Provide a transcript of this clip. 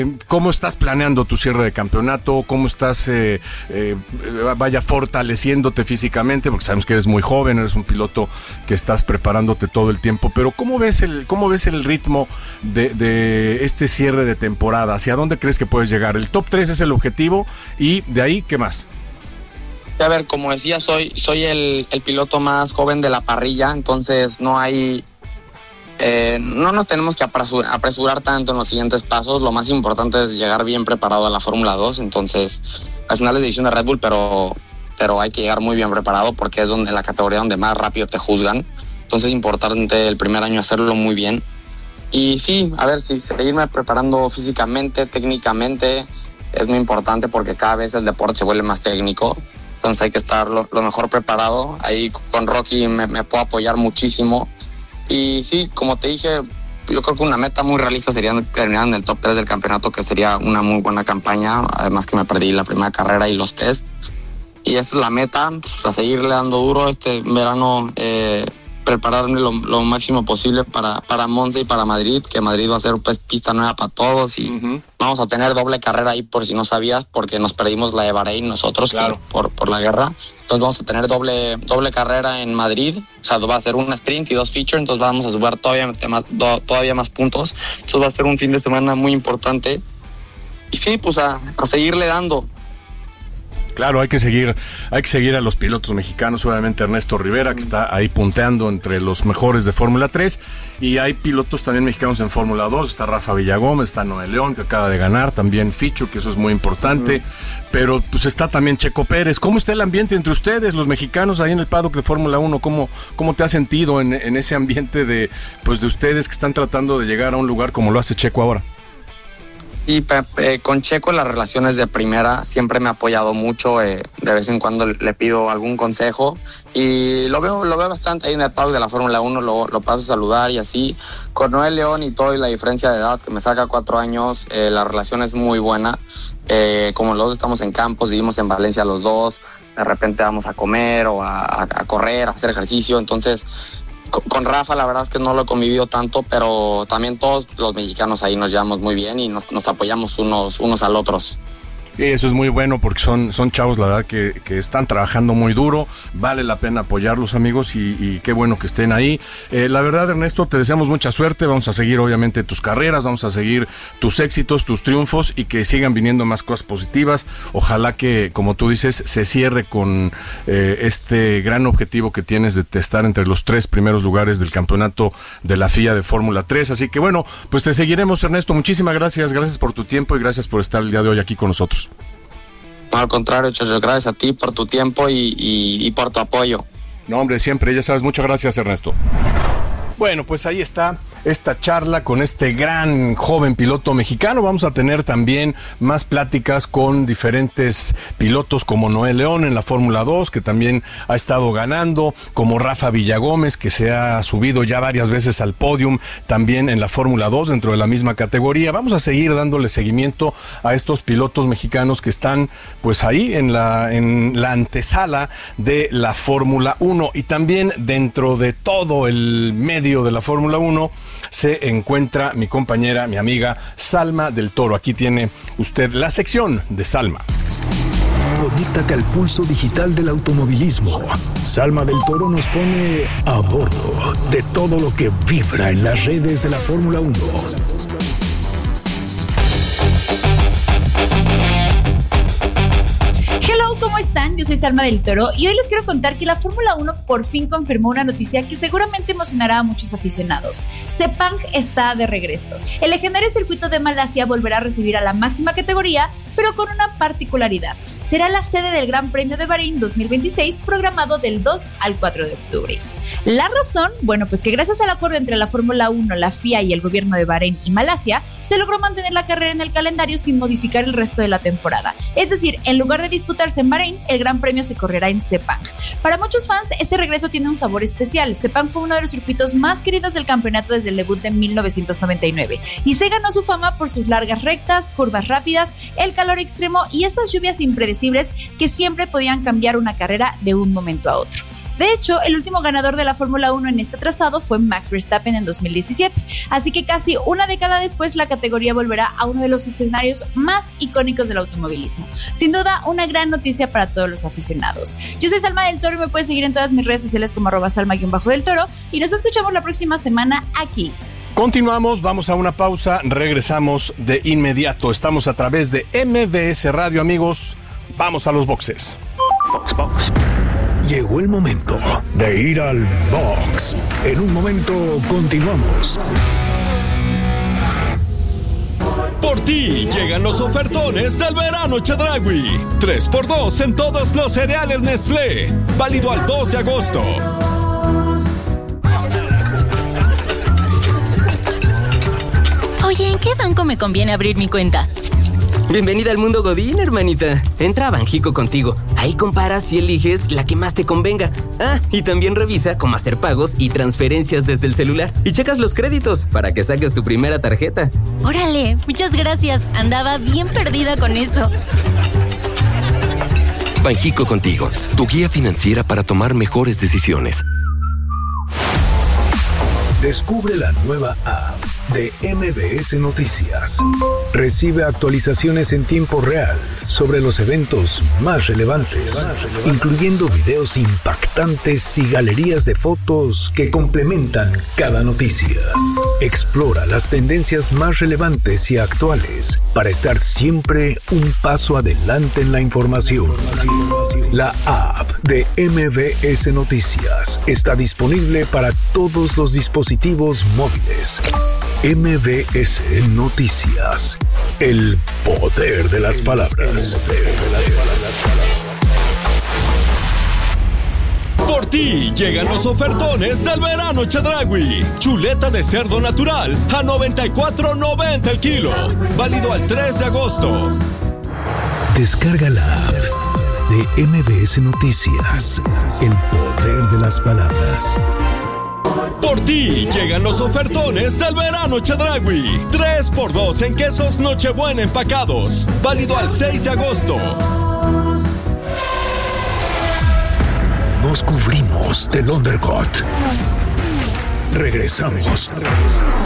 ¿Cómo estás planeando tu cierre de campeonato? ¿Cómo estás fortaleciéndote físicamente? Porque sabemos que eres muy joven, eres un piloto que estás preparándote todo el tiempo, pero ¿cómo ves el ritmo de este cierre de temporada? ¿Hacia dónde crees que puedes llegar? El top 3 es el objetivo y de ahí, ¿qué más? A ver, como decía, soy el piloto más joven de la parrilla, entonces no nos tenemos que apresurar tanto en los siguientes pasos. Lo más importante es llegar bien preparado a la Fórmula 2. Entonces, al final es decisión de Red Bull, pero hay que llegar muy bien preparado porque es la categoría donde más rápido te juzgan. Entonces es importante el primer año hacerlo muy bien. Y sí, a ver, seguirme preparando físicamente, técnicamente, es muy importante porque cada vez el deporte se vuelve más técnico. Entonces hay que estar lo mejor preparado. Ahí con Rocky me puedo apoyar muchísimo. Y sí, como te dije, yo creo que una meta muy realista sería terminar en el top 3 del campeonato, que sería una muy buena campaña, además que me perdí la primera carrera y los test. Y esa es la meta, a seguirle dando duro este verano, prepararme lo máximo posible para Monza y para Madrid, que Madrid va a ser pues pista nueva para todos y vamos a tener doble carrera ahí, por si no sabías, porque nos perdimos la de Bahrein nosotros, claro, por la guerra. Entonces vamos a tener doble carrera en Madrid, o sea, va a ser una sprint y 2 feature, entonces vamos a sumar todavía más puntos. Entonces va a ser un fin de semana muy importante. Y sí, pues a seguirle dando. Claro, hay que seguir a los pilotos mexicanos, obviamente Ernesto Rivera, que está ahí punteando entre los mejores de Fórmula 3, y hay pilotos también mexicanos en Fórmula 2, está Rafa Villagómez, está Noé León, que acaba de ganar, también Ficho, que eso es muy importante, pero pues está también Checo Pérez. ¿Cómo está el ambiente entre ustedes, los mexicanos, ahí en el paddock de Fórmula 1? ¿Cómo te has sentido en ese ambiente de ustedes que están tratando de llegar a un lugar como lo hace Checo ahora? Sí, con Checo las relaciones de primera, siempre me ha apoyado mucho, de vez en cuando le pido algún consejo y lo veo bastante ahí en el paddock de la Fórmula 1, lo paso a saludar y así. Con Noé León y todo y la diferencia de edad que me saca 4 años, la relación es muy buena. Como los dos estamos en campos, vivimos en Valencia los dos, de repente vamos a comer o a correr, a hacer ejercicio, entonces... Con Rafa la verdad es que no lo he convivido tanto, pero también todos los mexicanos ahí nos llevamos muy bien y nos apoyamos unos al otros. Sí, eso es muy bueno porque son chavos, la verdad, que están trabajando muy duro, vale la pena apoyarlos, amigos, y qué bueno que estén ahí. La verdad, Ernesto, te deseamos mucha suerte, vamos a seguir obviamente tus carreras, vamos a seguir tus éxitos, tus triunfos y que sigan viniendo más cosas positivas. Ojalá que, como tú dices, se cierre con este gran objetivo que tienes de estar entre los 3 primeros lugares del campeonato de la FIA de Fórmula 3. Así que bueno, pues te seguiremos, Ernesto. Muchísimas gracias por tu tiempo y gracias por estar el día de hoy aquí con nosotros. No, al contrario, Chacho, gracias a ti por tu tiempo y por tu apoyo. No, hombre, siempre, ya sabes, muchas gracias, Ernesto. Bueno, pues ahí está esta charla con este gran joven piloto mexicano. Vamos a tener también más pláticas con diferentes pilotos como Noé León en la Fórmula 2, que también ha estado ganando, como Rafa Villagómez, que se ha subido ya varias veces al podium también en la Fórmula 2 dentro de la misma categoría. Vamos a seguir dándole seguimiento a estos pilotos mexicanos que están pues ahí en la antesala de la Fórmula 1, y también dentro de todo el medio de la Fórmula 1 se encuentra mi compañera, mi amiga Salma del Toro. Aquí tiene usted la sección de Salma. Conéctate al pulso digital del automovilismo. Salma del Toro nos pone a bordo de todo lo que vibra en las redes de la Fórmula 1. Hello, ¿cómo están? Yo soy Salma del Toro y hoy les quiero contar que la Fórmula 1 por fin confirmó una noticia que seguramente emocionará a muchos aficionados. Sepang está de regreso. El legendario circuito de Malasia volverá a recibir a la máxima categoría, pero con una particularidad. Será la sede del Gran Premio de Bahrein 2026, programado del 2 al 4 de octubre. La razón, bueno, pues que gracias al acuerdo entre la Fórmula 1, la FIA y el gobierno de Bahrein y Malasia, se logró mantener la carrera en el calendario sin modificar el resto de la temporada. Es decir, en lugar de disputarse en Bahrein, el Gran Premio se correrá en Sepang. Para muchos fans, este regreso tiene un sabor especial. Sepang fue uno de los circuitos más queridos del campeonato desde el debut de 1999 y se ganó su fama por sus largas rectas, curvas rápidas, el calor extremo y esas lluvias impredecibles que siempre podían cambiar una carrera de un momento a otro. De hecho, el último ganador de la Fórmula 1 en este trazado fue Max Verstappen en 2017, así que casi una década después la categoría volverá a uno de los escenarios más icónicos del automovilismo. Sin duda, una gran noticia para todos los aficionados. Yo soy Salma del Toro y me puedes seguir en todas mis redes sociales como @Salma_del Toro y nos escuchamos la próxima semana aquí. Continuamos, vamos a una pausa, regresamos de inmediato. Estamos a través de MBS Radio, amigos. Vamos a los boxes. Llegó el momento de ir al box. En un momento continuamos. Por ti llegan los ofertones del verano Chedraui. 3x2 en todos los cereales Nestlé. Válido al 2 de agosto. Oye, ¿en qué banco me conviene abrir mi cuenta? Bienvenida al mundo Godín, hermanita. Entra a Banjico Contigo. Ahí comparas y eliges la que más te convenga. Ah, y también revisa cómo hacer pagos y transferencias desde el celular. Y checas los créditos para que saques tu primera tarjeta. Órale, muchas gracias. Andaba bien perdida con eso. Banjico Contigo, tu guía financiera para tomar mejores decisiones. Descubre la nueva app de MBS Noticias. Recibe actualizaciones en tiempo real sobre los eventos más relevantes, incluyendo videos impactantes y galerías de fotos que complementan cada noticia. Explora las tendencias más relevantes y actuales para estar siempre un paso adelante en la información. La app de MBS Noticias está disponible para todos los dispositivos móviles. MBS Noticias. El poder de las palabras. Por ti llegan los ofertones del verano Chedraui. Chuleta de cerdo natural a $94.90 el kilo. Válido al 3 de agosto. Descarga la app de MBS Noticias. El poder de las palabras. Por ti llegan los ofertones del verano Chedraui. 3x2 en quesos Nochebuena empacados. Válido al 6 de agosto. Nos cubrimos del undercut. Regresamos.